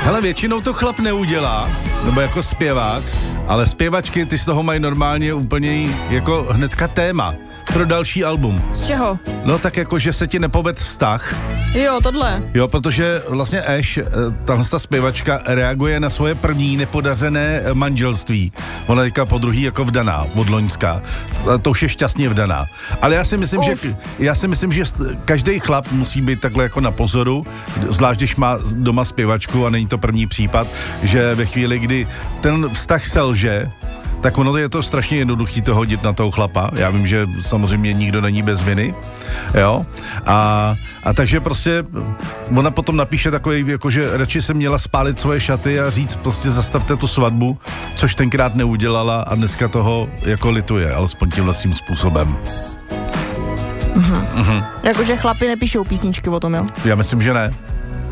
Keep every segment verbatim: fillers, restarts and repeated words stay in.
Hele, většinou to chlap neudělá, nebo jako zpěvák, ale zpěvačky, ty z toho mají normálně úplně jako hnedka téma pro další album. Z čeho? No tak jako, že se ti nepoved vztah. Jo, tohle. Jo, protože vlastně Ash, tahle ta zpěvačka, reaguje na svoje první nepodařené manželství. Ona teďka po druhý jako vdaná, od loňská. To už je šťastně vdaná. Ale já si myslím, Uf. že já si myslím, že každý chlap musí být takhle jako na pozoru, zvlášť když má doma zpěvačku a není to první případ, že ve chvíli, kdy ten vztah selže, tak ono je to strašně jednoduchý to hodit na toho chlapa. Já vím, že samozřejmě nikdo není bez viny, jo. A, a takže prostě ona potom napíše takový, jako že radši se měla spálit svoje šaty a říct prostě zastavte tu svatbu, což tenkrát neudělala a dneska toho jako lituje, alespoň tím vlastním způsobem. Mhm. Mhm. Jakože chlapi nepíšou písničky o tom, jo? Já myslím, že ne.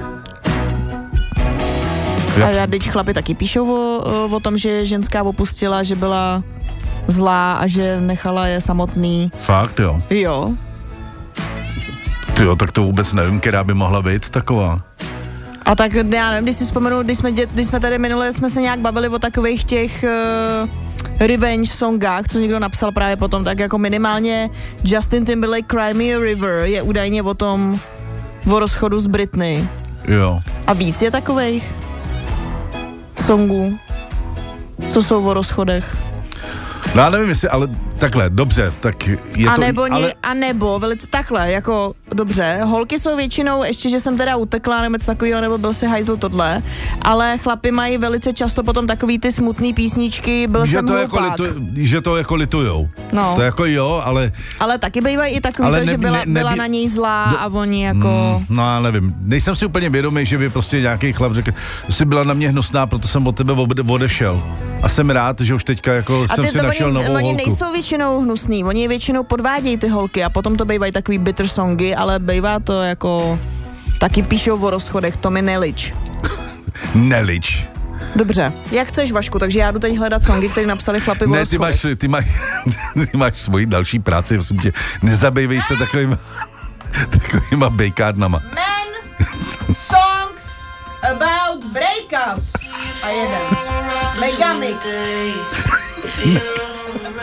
A já teď chlapi taky píšou o, o tom, že ženská opustila, že byla zlá a že nechala je samotný. Fakt, jo? Jo. Tyjo, tak to vůbec nevím, která by mohla být taková. A tak já nevím, když si vzpomenu, když jsme, když jsme tady minule jsme se nějak bavili o takových těch uh, revenge songách, co někdo napsal právě potom, tak jako minimálně Justin Timberlake Cry Me a River je údajně o tom, o rozchodu s Britney. Jo. A víc je takovejch songů, co jsou o rozchodech. No já nevím, jestli, ale takhle, dobře, tak je a to... Nebo ale... ně, a nebo velice takhle, jako dobře, holky jsou většinou, ještě, že jsem teda utekla, nebo něco takového, nebo byl si hajzl tohle, ale chlapi mají velice často potom takový ty smutný písničky, byl že jsem to hlupák. Jako litu, že to jako litujou. No. To jako jo, ale... Ale taky bývají i takový, ale to, ne, že byla, ne, ne, byla na něj zlá do, a oni jako... Mm, no já nevím, nejsem si úplně vědomý, že by prostě nějaký chlap řekl, jsi byla na mě hnusná, proto jsem od tebe odešel. A jsem rád, že už teďka jako a jsem ty, si to našel oni, novou oni holku. nejsou většinou hnusný, oni většinou podvádějí ty holky a potom to bývají takový bitter songy, ale bývá to jako... Taky píšou o rozchodech, to mi nelič. Nelič. Dobře, jak chceš, Vašku, takže já jdu teď hledat songy, které napsali chlapi o ne, rozchodech. ty máš, ty máš, ty máš svoji další práci, v tě. Nezabývej se takovýma, takovýma bejkárnama. Men, songs about breakups. A jeden. Megamix.